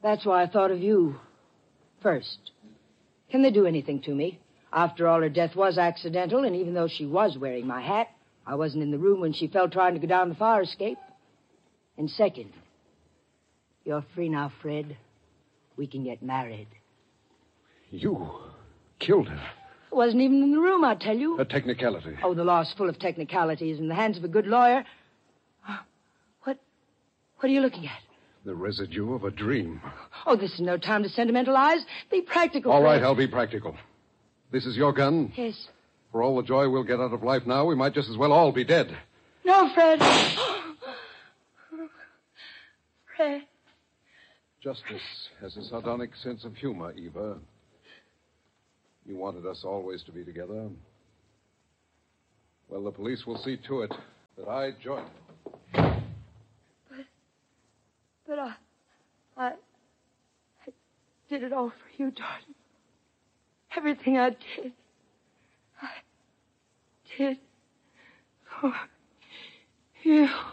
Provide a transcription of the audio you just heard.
That's why I thought of you first. Can they do anything to me? After all, her death was accidental, and even though she was wearing my hat, I wasn't in the room when she fell trying to go down the fire escape. And second, you're free now, Fred. We can get married. You killed her. I wasn't even in the room, I tell you. A technicality. Oh, the law's full of technicalities. In the hands of a good lawyer. What are you looking at? The residue of a dream. Oh, this is no time to sentimentalize. Be practical, All right, Fred. I'll be practical. This is your gun? Yes. For all the joy we'll get out of life now, we might just as well all be dead. No, Fred. Fred. Justice has a sardonic sense of humor, Eva. You wanted us always to be together. Well, the police will see to it that I join them. But I did it all for you, darling. Everything I did for you.